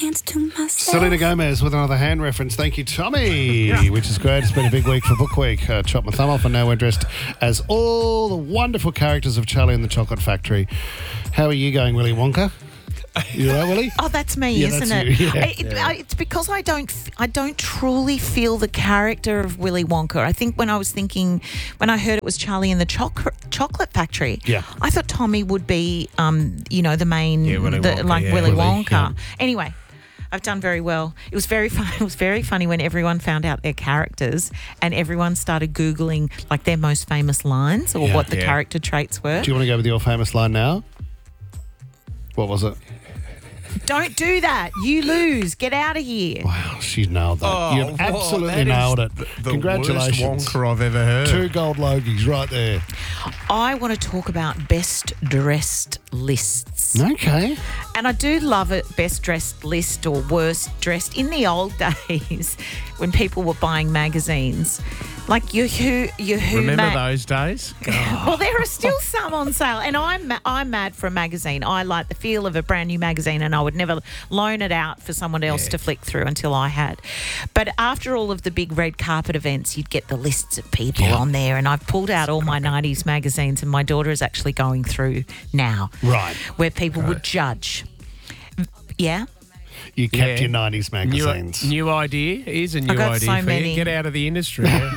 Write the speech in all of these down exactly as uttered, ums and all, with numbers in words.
hands to myself. Selena Gomez with another hand reference. Thank you, Tommy, yeah. which is great. It's been a big week for Book Week. Uh, chop my thumb off, and now we're dressed as all the wonderful characters of Charlie and the Chocolate Factory. How are you going, Willy Wonka? You all right, Willy? Oh, that's me, yeah, isn't that's it? You, yeah. It, yeah. It's because I don't, I don't truly feel the character of Willy Wonka. I think when I was thinking, when I heard it was Charlie and the Choc- Chocolate Factory, yeah. I thought Tommy would be, um, you know, the main, yeah, Willy the, Wonka, like yeah. Willy Willy, Wonka. yeah. Anyway. I've done very well. It was very fun. It was very funny when everyone found out their characters and everyone started Googling like their most famous lines or Yeah. what the Yeah. character traits were. Do you want to go with your famous line now? What was it? Don't do that. You lose. Get out of here. Wow, she nailed that. Oh, You've whoa, absolutely that is nailed it. The, the Congratulations. worst Wonka I've ever heard. Two gold Logies right there. I want to talk about best dressed lists. Okay. And I do love it, best dressed list or worst dressed. In the old days, when people were buying magazines, like your Who, your Who. Remember ma- those days? Well, there are still some on sale, and I'm ma- I'm mad for a magazine. I like the feel of a brand new magazine, and I would never loan it out for someone else Yeah. to flick through until I had. But after all of the big red carpet events, you'd get the lists of people Yeah. on there, and I've pulled out all my nineties magazines, and my daughter is actually going through now, Right. where people would judge. Yeah. You kept Yeah. your nineties New, magazines. new idea. Here's a new got idea so for many. you. Get out of the industry. Yeah.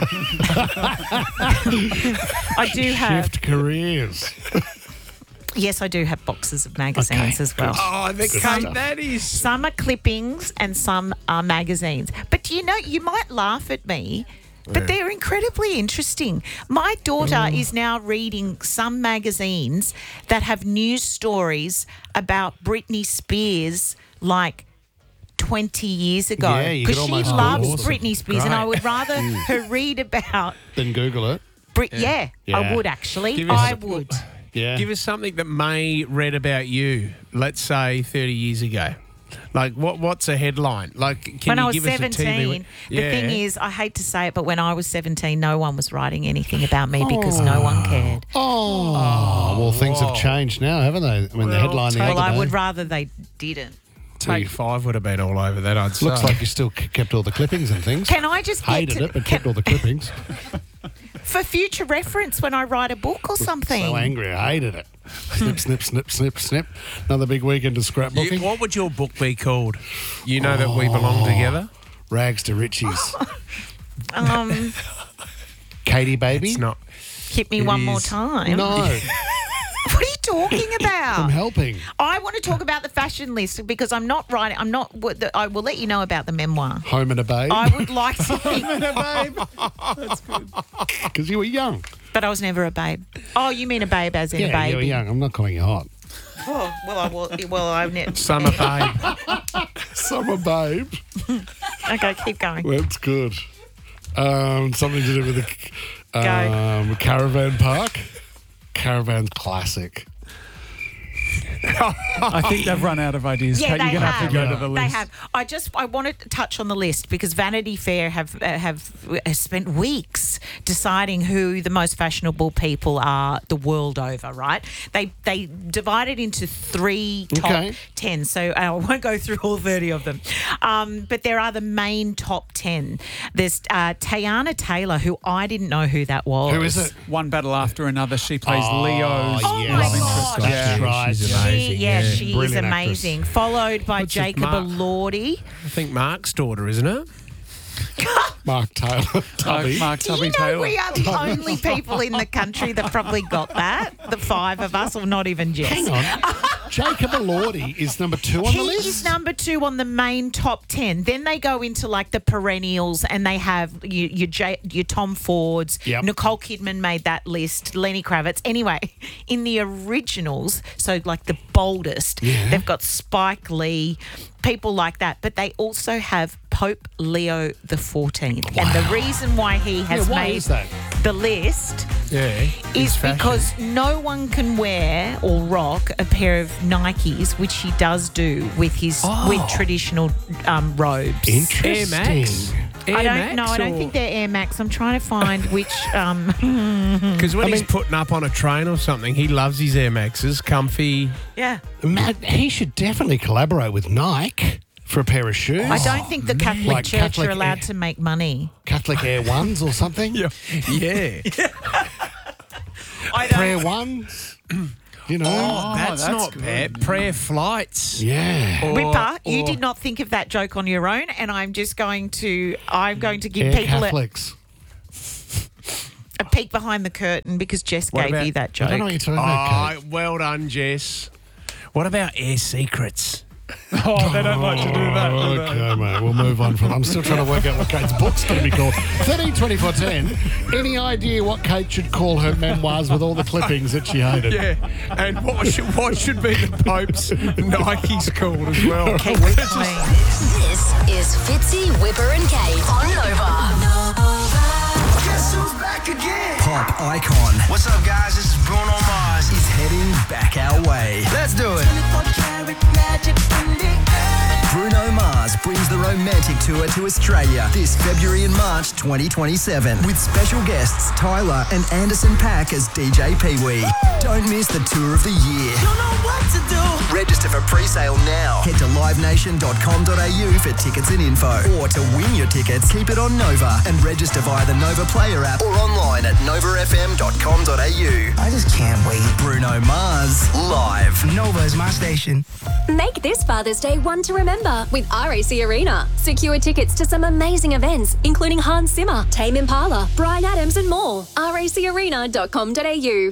I do have. Shift careers. Yes, I do have boxes of magazines Okay, as well. oh, the Good cunt stuff. that is. Some are clippings and some are magazines. But you know, you might laugh at me, but they're incredibly interesting. My daughter is now reading some magazines that have news stories about Britney Spears, like twenty years ago. Yeah, you could she almost do loves awesome. Britney Spears, and I would rather her read about Then Google it. Brit. Yeah, Yeah. I would actually. Give us I a- would. Yeah. Give us something that May read about you, let's say thirty years ago. Like, what? what's a headline? Like, can When you I was give us a T V? seventeen, the Yeah. thing is, I hate to say it, but when I was seventeen, no one was writing anything about me because no one cared. Oh, well, things have whoa. changed now, haven't they? I mean, the Well, headline the take- other Well, I day. would rather they didn't. Take five would have been all over that, I'd say. Looks like you still k- kept all the clippings and things. Can I just get Hated to, it, but can- kept all the clippings. for future reference when I write a book or something? So angry, I hated it. Snip, snip, snip, snip, snip. Another big weekend of You- scrapbooking. what would your book be called? You know that we belong together? Rags to riches. Um, Katie, baby. It's not. hit me It one more is- time. No, What are you talking I'm about? helping. I want to talk about the fashion list because I'm not writing. I'm not. I will let you know about the memoir. Home and a babe. I would like to think, Because you were young. but I was never a babe. Oh, you mean a babe as in Yeah, a baby? you were young. I'm not calling you hot. Oh, well, I will. Well, I ne- Summer babe. Summer babe. Okay, keep going. That's good. Um, something to do with the Go. um, caravan park. Caravan's classic. I think they've run out of ideas. Yeah, Kate, they you're gonna have. have to go to the They list. have. I just I wanted to touch on the list because Vanity Fair have uh, have uh, spent weeks deciding who the most fashionable people are the world over. Right? They they divided into three top Okay. ten. So uh, I won't go through all thirty of them, um, but there are the main top ten. There's uh, Tayana Taylor, who I didn't know who that was. Who is it? One battle after another. She plays Oh, Leo's Oh yes. my love gosh. interest. That's Yeah, right. she's Yeah. amazing. She, yeah, yeah. she is Brilliant actress. amazing. Followed by What's his Jacob mark? Elordi. I think Mark's daughter, isn't it? Mark Taylor. Mark, Tubby. Mark Do you Tubby know Taylor. we are the only people in the country that probably got that? The five of us, or not even Jess. Hang on. Jacob Elordi is number two on He the list. is number two on the main top ten. Then they go into like the perennials, and they have your your, J, your Tom Fords. Yep. Nicole Kidman made that list. Lenny Kravitz. Anyway, in the originals, so like the boldest, Yeah. they've got Spike Lee, people like that. But they also have Pope Leo the fourteenth, and the reason why he has Yeah, why made is that? the list Yeah. is because no one can wear or rock a pair of Nikes, which he does do with his Oh. with traditional um, robes. Interesting. Air Max. Air I don't Max know. I don't or- think they're Air Max. I'm trying to find which. Um, Because when I he's mean- putting up on a train or something, he loves his Air Maxes, comfy. yeah. Matt, he should definitely collaborate with Nike For a pair of shoes? I don't think the Catholic Like Church Catholic are allowed Air- to make money. Catholic Air Ones or something? Yeah. I Prayer Ones? You know? Oh, that's, that's not good. bad. Prayer flights. Yeah. Or- Whipper, you or- did not think of that joke on your own, and I'm just going to I'm going to give Air people a, Catholics. a peek behind the curtain because Jess What gave about- you that I joke. don't know what you're talking about, Oh, Kate. well done, Jess. What about Air Secrets? Oh, they don't like to do that. do they? Okay, mate, we'll move on from I'm still trying to work out what Kate's book's going to be called. thirteen twenty-four ten. Any idea what Kate should call her memoirs with all the clippings that she hated? Yeah, and what should, what should be the Pope's Nikes called as well? Keep it clean. This is Fitzy, Whipper and Kate on Nova. Guess who's back again? Pop icon What's up, guys? This is Bruno Mars. is heading back our way. Let's do it. Bruno Mars brings the Romantic Tour to Australia this February and March twenty twenty-seven with special guests Tyler and Anderson .Paak as D J Pee-wee. Don't miss the tour of the year. Don't know what to do. Register for pre-sale now. Head to live nation dot com dot a u for tickets and info. Or to win your tickets, keep it on Nova and register via the Nova Player app or online at nova f m dot com dot a u. I just can't wait. Bruno Mars, live. Nova is my station. Make this Father's Day one to remember with R A C Arena. Secure tickets to some amazing events, including Hans Zimmer, Tame Impala, Bryan Adams and more. r a c arena dot com dot a u.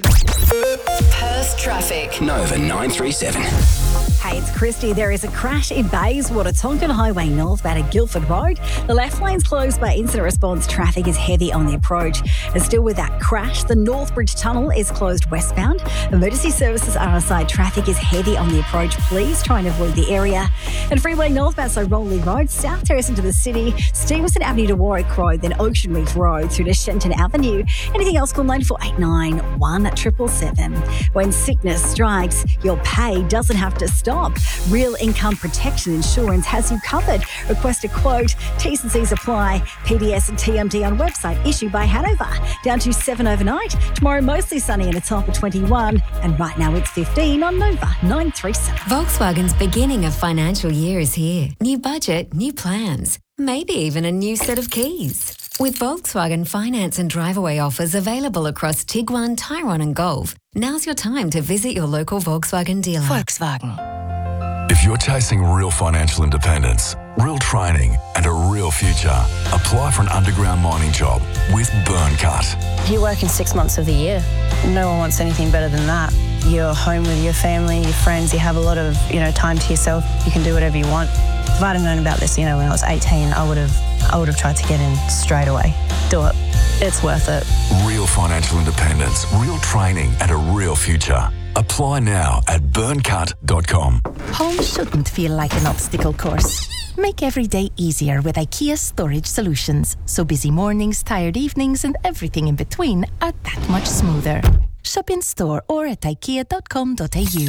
Perth traffic. Nova nine three seven. Hey, it's Christy. There is a crash in Bayswater, Tonkin Highway northbound at Guildford Road. The left lane's closed by incident response. Traffic is heavy on the approach. And still with that crash, the Northbridge Tunnel is closed westbound. Emergency services are on side. Traffic is heavy on the approach. Please try and avoid the area. And Freeway northbound, so Rowley Road, South Terrace into the city, Stevenson Avenue to Warwick Road, then Ocean Reef Road through to Shenton Avenue. Anything else, call nine four eight nine, one seven seven seven. When sickness strikes, your pay doesn't have to stop. Real Income Protection Insurance has you covered. Request a quote. T's and C's apply. P D S and T M D on website issued by Hanover. Down to seven overnight. Tomorrow mostly sunny and a top of twenty-one. And right now it's fifteen on Nova nine three seven. Volkswagen's beginning of financial year is here. New budget, new plans, maybe even a new set of keys. With Volkswagen finance and drive-away offers available across Tiguan, Tyrone and Golf, now's your time to visit your local Volkswagen dealer. Volkswagen. If you're chasing real financial independence, real training and a real future, apply for an underground mining job with Burncut. You work in six months of the year. No one wants anything better than that. You're home with your family, your friends, you have a lot of, you know, time to yourself. You can do whatever you want. If I'd have known about this, you know, when I was eighteen, I would have I would have tried to get in straight away. Do it. It's worth it. Real financial independence, real training and a real future. Apply now at burncut dot com. Home shouldn't feel like an obstacle course. Make every day easier with IKEA Storage Solutions, so busy mornings, tired evenings and everything in between are that much smoother. Shop in store or at ikea dot com dot a u.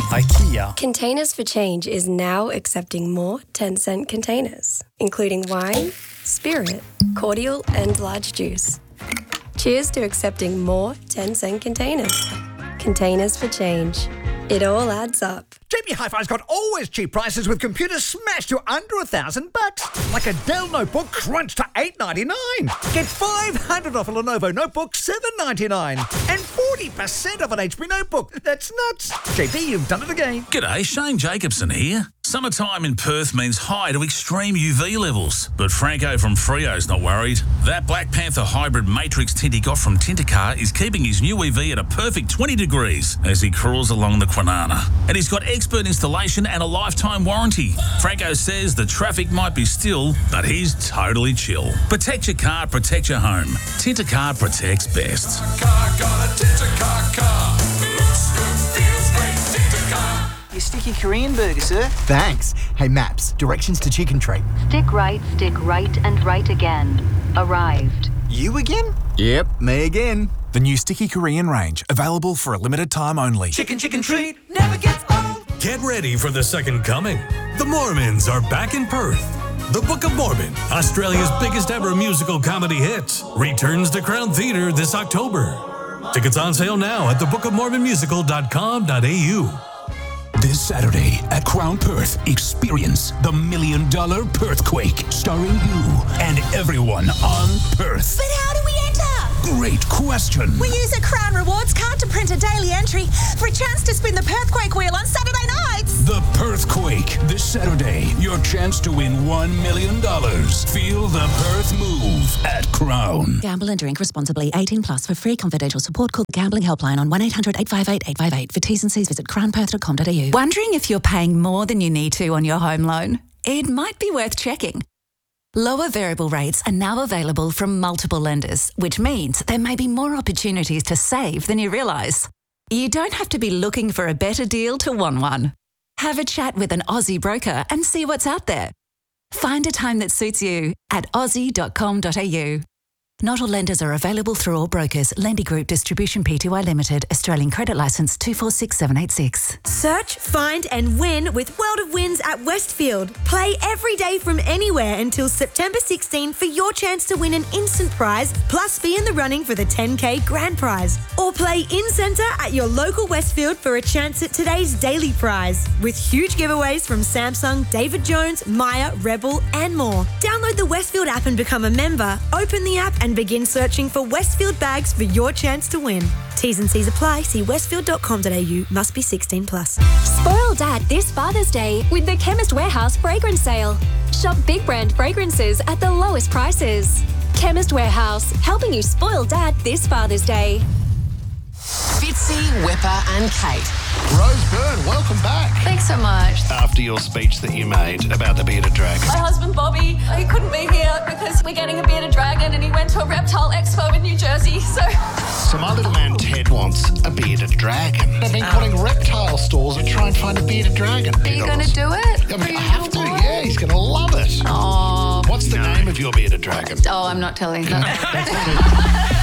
IKEA. Containers for Change is now accepting more ten cent containers, including wine, spirit, cordial and large juice. Cheers to accepting more ten cent containers. Containers for Change. It all adds up. J B Hi-Fi's got always cheap prices with computers smashed to under a thousand bucks. Like a Dell notebook crunched to eight ninety-nine. Get five hundred off a Lenovo notebook, seven ninety-nine, and forty percent off an H P notebook. That's nuts. J B, you've done it again. G'day, Shane Jacobson here. Summertime in Perth means high to extreme U V levels, but Franco from Freo's not worried. That Black Panther hybrid matrix tint he got from Tintercar is keeping his new E V at a perfect twenty degrees as he crawls along the Kwinana. And he's got expert installation and a lifetime warranty. Franco says the traffic might be still, but he's totally chill. Protect your car, protect your home. Tintercar protects best. Your sticky Korean burger, sir. Thanks. Hey, Maps, directions to Chicken Treat. Stick right, stick right and right again. Arrived. You again? Yep, me again. The new Sticky Korean range, available for a limited time only. Chicken, chicken treat never gets old. Get ready for the second coming. The Mormons are back in Perth. The Book of Mormon, Australia's biggest ever musical comedy hit, returns to Crown Theatre this October. Tickets on sale now at the book of mormon musical dot com dot a u. This Saturday at Crown Perth, experience the Million Dollar Perthquake, starring you and everyone on Perth. But how do we enter? Great question. We use a Crown Rewards card to print a daily entry for a chance to spin the Perthquake wheel on Saturday nights. The Perthquake. This Saturday, your chance to win one million dollars. Feel the Perth move at Crown. Gamble and drink responsibly. eighteen plus. For free confidential support, call the Gambling Helpline on one eight hundred eight five eight eight five eight. For T's and C's, visit crown perth dot com dot a u. Wondering if you're paying more than you need to on your home loan? It might be worth checking. Lower variable rates are now available from multiple lenders, which means there may be more opportunities to save than you realise. You don't have to be looking for a better deal to want one. Have a chat with an Aussie broker and see what's out there. Find a time that suits you at aussie dot com dot a u. Not all lenders are available through all brokers. Lendy Group Distribution Pty Limited. Australian Credit Licence two four six seven eight six. Search, find and win with World of Wins at Westfield. Play every day from anywhere until September sixteenth for your chance to win an instant prize plus be in the running for the ten K grand prize. Or play in-centre at your local Westfield for a chance at today's daily prize with huge giveaways from Samsung, David Jones, Maya, Rebel and more. Download the Westfield app and become a member. Open the app and begin searching for Westfield bags for your chance to win. T's and C's apply. See westfield dot com dot a u. Must be sixteen plus. Spoil Dad this Father's Day with the Chemist Warehouse fragrance sale. Shop big brand fragrances at the lowest prices. Chemist Warehouse, helping you spoil Dad this Father's Day. Fitzy, Whipper and Kate. Rose Byrne, welcome back. Thanks so much. After your speech that you made about the bearded dragon. My husband Bobby, he couldn't be here because we're getting a bearded dragon and he went to a reptile expo in New Jersey, so... So my little man Ted wants a bearded dragon. They've been calling reptile stores and try and find a bearded dragon. Are you going to do it? I mean, I have to, yeah. He's going to love it. Oh. What's the name of your bearded dragon? Oh, I'm not telling that.